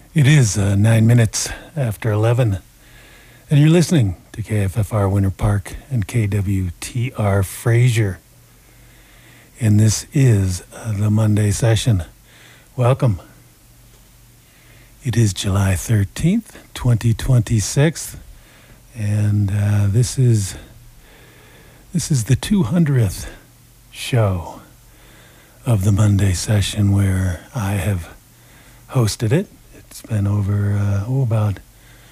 It is 9 minutes after 11, and you're listening to KFFR Winter Park and KWTR Fraser. And this is the Monday session. Welcome. It is July 13th, 2026, and this is the 200th show of the Monday session where I have hosted it. It's been over about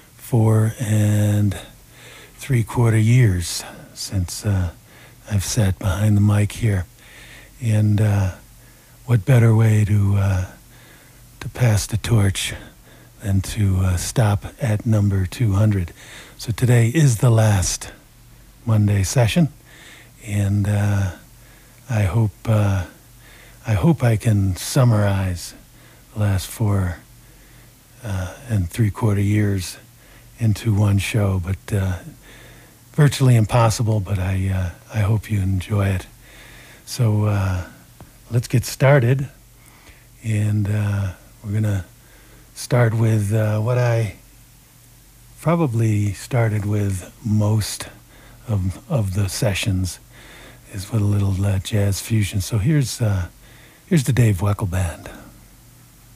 4 3/4 years since I've sat behind the mic here, and what better way to pass the torch than to stop at number 200. So today is the last Monday session, and I hope I can summarize the last 4 3/4 years into one show, but virtually impossible, but I hope you enjoy it. So let's get started, and we're going to start with what I probably started with most of the sessions, is with a little jazz fusion. So here's the Dave Weckl Band.